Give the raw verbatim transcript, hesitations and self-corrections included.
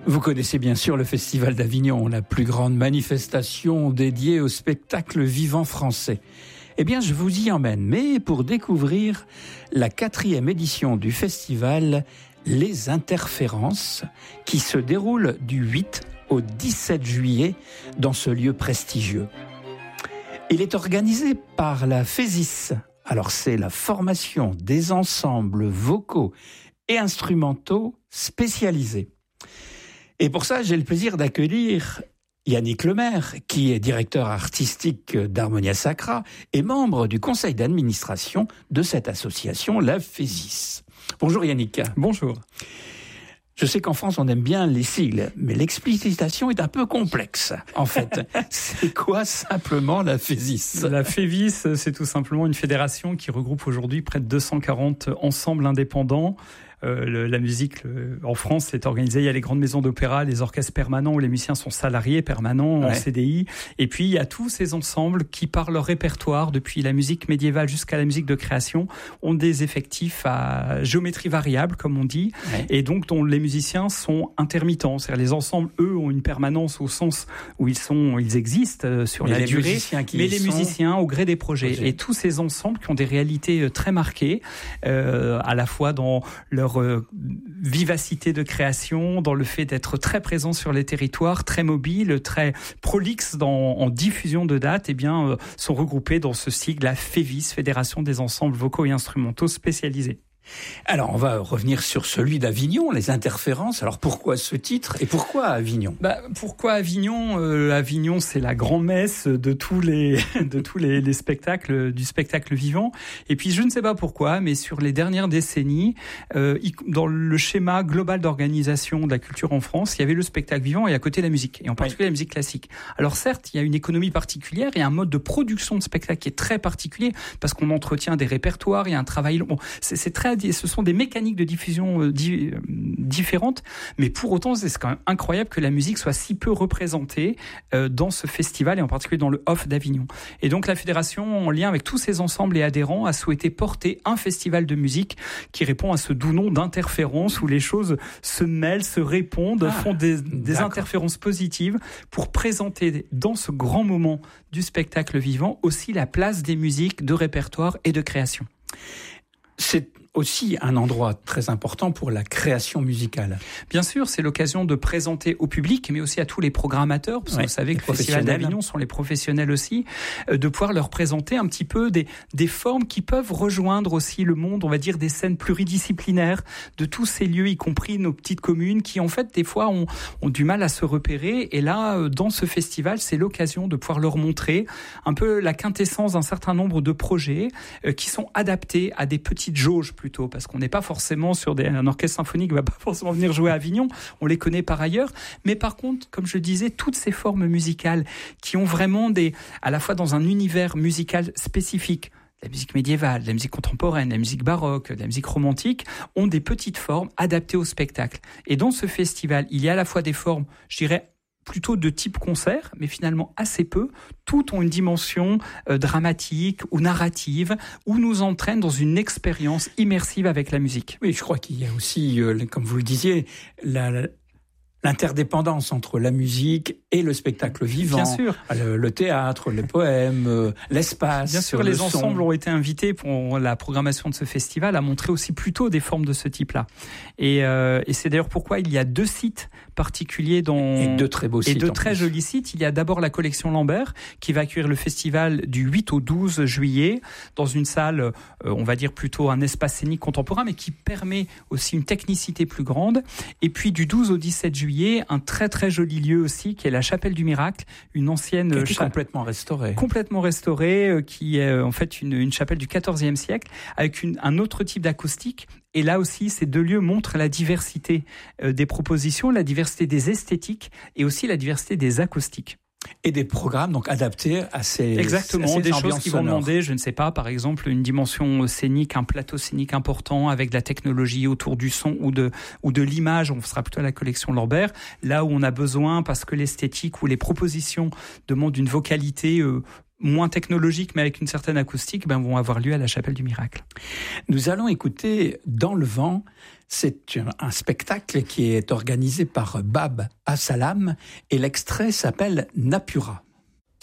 Vous connaissez bien sûr le Festival d'Avignon, la plus grande manifestation dédiée au spectacle vivant français. Eh bien, je vous y emmène, mais pour découvrir la quatrième édition du festival Les Interférences, qui se déroule du huit au dix-sept juillet dans ce lieu prestigieux. Il est organisé par la FESIS. Alors, c'est la formation des ensembles vocaux et instrumentaux spécialisés. Et pour ça, j'ai le plaisir d'accueillir Yannick Lemaire, qui est directeur artistique d'Harmonia Sacra et membre du conseil d'administration de cette association, la FESIS. Bonjour Yannick. Bonjour. Je sais qu'en France, on aime bien les sigles, mais l'explicitation est un peu complexe. En fait, c'est quoi simplement la FESIS ? La FESIS, c'est tout simplement une fédération qui regroupe aujourd'hui près de deux cent quarante ensembles indépendants. Euh, le, la musique le, en France est organisée, il y a les grandes maisons d'opéra, les orchestres permanents où les musiciens sont salariés permanents ouais. en C D I, et puis il y a tous ces ensembles qui, par leur répertoire, depuis la musique médiévale jusqu'à la musique de création, ont des effectifs à géométrie variable, comme on dit, ouais. et donc dont les musiciens sont intermittents. C'est-à-dire les ensembles, eux, ont une permanence au sens où ils sont, ils existent sur mais la durée, mais les musiciens au gré des projets. projets. Et tous ces ensembles qui ont des réalités très marquées, euh, à la fois dans leur leur vivacité de création, dans le fait d'être très présent sur les territoires, très mobile, très prolixe dans, en diffusion de dates, eh bien, euh, sont regroupés dans ce sigle, la FESIS, Fédération des ensembles vocaux et instrumentaux spécialisés. Alors, on va revenir sur celui d'Avignon, les interférences. Alors, pourquoi ce titre et pourquoi Avignon ? Bah, pourquoi Avignon ? euh, Avignon, c'est la grand-messe de tous les de tous les, les spectacles du spectacle vivant. Et puis, je ne sais pas pourquoi, mais sur les dernières décennies, euh, dans le schéma global d'organisation de la culture en France, il y avait le spectacle vivant et à côté la musique, et en particulier oui. la musique classique. Alors, certes, il y a une économie particulière et un mode de production de spectacle qui est très particulier parce qu'on entretient des répertoires, il y a un travail long. Bon, c'est, c'est très ce sont des mécaniques de diffusion euh, di- euh, différentes, mais pour autant, c'est quand même incroyable que la musique soit si peu représentée euh, dans ce festival, et en particulier dans le Off d'Avignon. Et donc, la fédération, en lien avec tous ses ensembles et adhérents, a souhaité porter un festival de musique qui répond à ce doux nom d'interférence, où les choses se mêlent, se répondent, ah, font des, des interférences positives pour présenter dans ce grand moment du spectacle vivant aussi la place des musiques, de répertoire et de création. C'est aussi un endroit très important pour la création musicale. Bien sûr, c'est l'occasion de présenter au public, mais aussi à tous les programmateurs, parce que ouais, vous savez que le Festival d'Avignon sont les professionnels aussi, de pouvoir leur présenter un petit peu des, des formes qui peuvent rejoindre aussi le monde, on va dire, des scènes pluridisciplinaires, de tous ces lieux, y compris nos petites communes, qui en fait, des fois, ont, ont du mal à se repérer. Et là, dans ce festival, c'est l'occasion de pouvoir leur montrer un peu la quintessence d'un certain nombre de projets euh, qui sont adaptés à des petites jauges plutôt, parce qu'on n'est pas forcément sur des, un orchestre symphonique va pas forcément venir jouer à Avignon, on les connaît par ailleurs, mais par contre, comme je le disais, toutes ces formes musicales qui ont vraiment des, à la fois dans un univers musical spécifique, la musique médiévale, la musique contemporaine, la musique baroque, la musique romantique, ont des petites formes adaptées au spectacle. Et dans ce festival, il y a à la fois des formes, je dirais, plutôt de type concert, mais finalement assez peu. Toutes ont une dimension euh, dramatique ou narrative, ou nous entraînent dans une expérience immersive avec la musique. Oui, je crois qu'il y a aussi, euh, comme vous le disiez, la, la, l'interdépendance entre la musique et le spectacle vivant. Bien sûr. Le, le théâtre, les poèmes, euh, l'espace. Bien sûr, les ensembles ont été invités pour la programmation de ce festival à montrer aussi plutôt des formes de ce type-là. Et, euh, et c'est d'ailleurs pourquoi il y a deux sites particuliers dans... Et deux très beaux sites. Et deux très jolis sites. Il y a d'abord la collection Lambert qui va accueillir le festival du huit au douze juillet dans une salle, euh, on va dire plutôt un espace scénique contemporain, mais qui permet aussi une technicité plus grande. Et puis du douze au dix-sept juillet, un très très joli lieu aussi qui est la Chapelle du Miracle, une ancienne qui a été cha- complètement restaurée, complètement restaurée, euh, qui est en fait une, une chapelle du quatorzième siècle avec une, un autre type d'acoustique. Et là aussi, ces deux lieux montrent la diversité euh, des propositions, la diversité des esthétiques et aussi la diversité des acoustiques. Et des programmes donc adaptés à ces exactement à ces des choses qui sonores. vont demander, je ne sais pas, par exemple une dimension scénique, un plateau scénique important avec de la technologie autour du son ou de ou de l'image. On sera plutôt à la collection Lambert, là où on a besoin parce que l'esthétique ou les propositions demandent une vocalité euh, moins technologique mais avec une certaine acoustique, ben vont avoir lieu à la Chapelle du Miracle. Nous allons écouter Dans le vent C'est un spectacle qui est organisé par Bab Assalam et l'extrait s'appelle Napura.